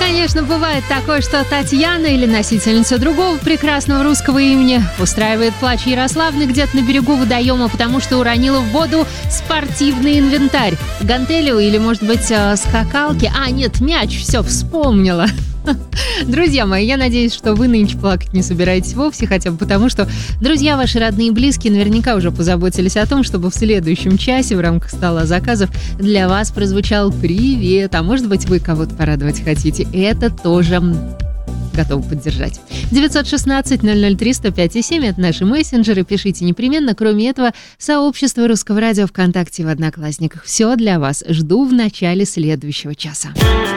Конечно, бывает такое, что Татьяна или носительница другого прекрасного русского имени устраивает плач Ярославны где-то на берегу водоема, потому что уронила в воду спортивный инвентарь. Гантелю или, может быть, скакалки. Нет, мяч, все, вспомнила. Друзья мои, я надеюсь, что вы нынче плакать не собираетесь вовсе, хотя бы потому, что друзья ваши, родные и близкие наверняка уже позаботились о том, чтобы в следующем часе в рамках стола заказов для вас прозвучал привет, а может быть, вы кого-то порадовать хотите. Это тоже готовы поддержать. 916-003-105-7 – это наши мессенджеры. Пишите непременно. Кроме этого, сообщество Русского радио ВКонтакте в Одноклассниках. Все для вас. Жду в начале следующего часа.